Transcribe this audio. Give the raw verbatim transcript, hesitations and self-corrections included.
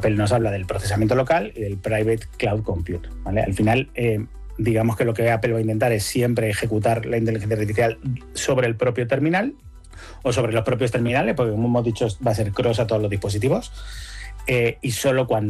Apple nos habla del procesamiento local y del Private Cloud Compute, ¿vale? Al final, eh, digamos que lo que Apple va a intentar es siempre ejecutar la inteligencia artificial sobre el propio terminal o sobre los propios terminales, porque como hemos dicho va a ser cross a todos los dispositivos, eh, y solo cuando